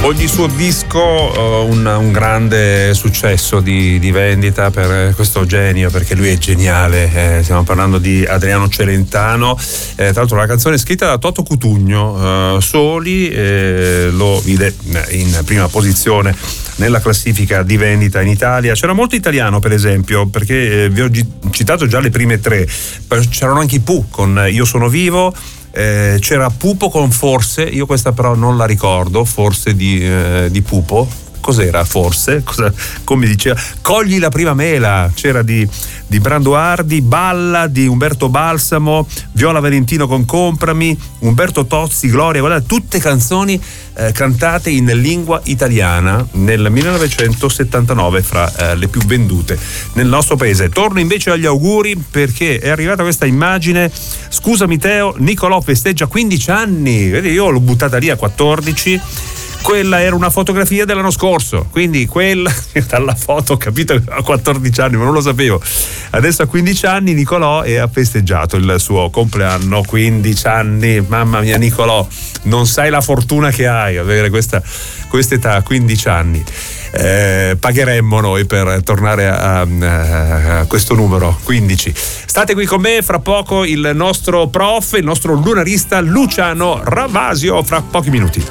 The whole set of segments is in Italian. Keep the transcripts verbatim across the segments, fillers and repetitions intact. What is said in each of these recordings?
Ogni suo disco uh, un, un grande successo di, di vendita per questo genio, perché lui è geniale. Eh, stiamo parlando di Adriano Celentano. Eh, tra l'altro la canzone è scritta da Toto Cutugno. Uh, Soli eh, lo vide in prima posizione nella classifica di vendita in Italia. C'era molto italiano, per esempio, perché eh, vi ho gi- citato già le prime tre. C'erano anche i Pooh con Io sono vivo. Eh, c'era Pupo con Forse, io questa però non la ricordo, Forse di, eh, di Pupo. Cos'era Forse? Cosa, come diceva? Cogli la prima mela. C'era di, di Brando Ardi, Balla di Umberto Balsamo, Viola Valentino con Comprami, Umberto Tozzi, Gloria, guardate, tutte canzoni eh, cantate in lingua italiana nel millenovecentosettantanove, fra eh, le più vendute nel nostro paese. Torno invece agli auguri, perché è arrivata questa immagine. Scusami Teo, Nicolò festeggia quindici anni. Vedi, io l'ho buttata lì a quattordici. Quella era una fotografia dell'anno scorso, quindi quella dalla foto ho capito che aveva quattordici anni, ma non lo sapevo. Adesso a quindici anni Nicolò e ha festeggiato il suo compleanno. Quindici anni, mamma mia Nicolò, non sai la fortuna che hai avere questa quest'età, quindici anni. Eh, pagheremmo noi per tornare a, a, a questo numero quindici. State qui con me, fra poco il nostro prof, il nostro lunarista Luciano Ravasio, fra pochi minuti.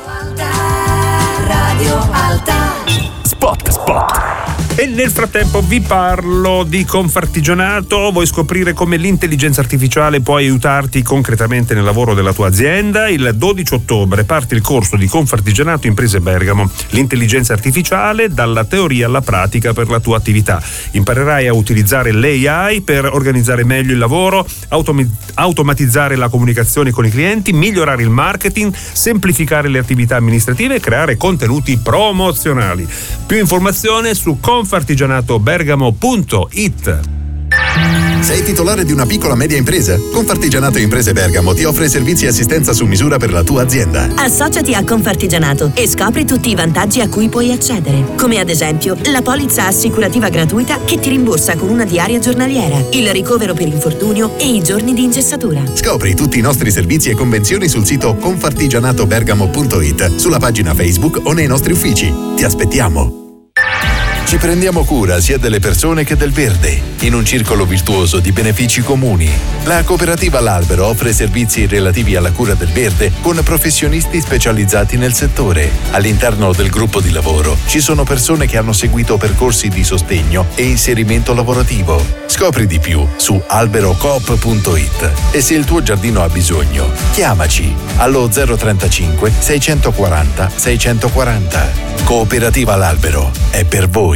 Radio Alta. Spot, spot. E nel frattempo vi parlo di Confartigianato. Vuoi scoprire come l'intelligenza artificiale può aiutarti concretamente nel lavoro della tua azienda? Il dodici ottobre parte il corso di Confartigianato Imprese Bergamo. L'intelligenza artificiale dalla teoria alla pratica per la tua attività. Imparerai a utilizzare l'A I per organizzare meglio il lavoro, autom- automatizzare la comunicazione con i clienti, migliorare il marketing, semplificare le attività amministrative e creare contenuti promozionali. Più informazione su confartigianato bergamo punto it. Sei titolare di una piccola media impresa? Confartigianato Imprese Bergamo ti offre servizi e assistenza su misura per la tua azienda. Associati a Confartigianato e scopri tutti i vantaggi a cui puoi accedere, come ad esempio la polizza assicurativa gratuita che ti rimborsa con una diaria giornaliera, il ricovero per infortunio e i giorni di ingessatura. Scopri tutti i nostri servizi e convenzioni sul sito confartigianato bergamo punto it, sulla pagina Facebook o nei nostri uffici. Ti aspettiamo! Ci prendiamo cura sia delle persone che del verde, in un circolo virtuoso di benefici comuni. La cooperativa L'Albero offre servizi relativi alla cura del verde con professionisti specializzati nel settore. All'interno del gruppo di lavoro ci sono persone che hanno seguito percorsi di sostegno e inserimento lavorativo. Scopri di più su alberocoop punto it e se il tuo giardino ha bisogno, chiamaci allo zero trentacinque seicentoquaranta seicentoquaranta. Cooperativa L'Albero è per voi.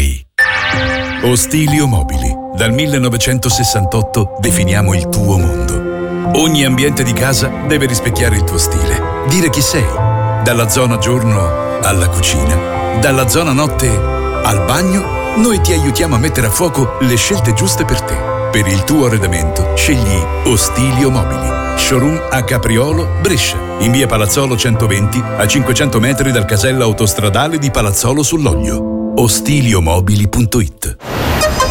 Ostilio Mobili. Dal millenovecentosessantotto definiamo il tuo mondo. Ogni ambiente di casa deve rispecchiare il tuo stile, dire chi sei. Dalla zona giorno alla cucina, dalla zona notte al bagno, noi ti aiutiamo a mettere a fuoco le scelte giuste per te. Per il tuo arredamento scegli Ostilio Mobili. Showroom a Capriolo, Brescia, in via Palazzolo centoventi, a cinquecento metri dal casello autostradale di Palazzolo sull'Oglio. ostilio mobili punto it.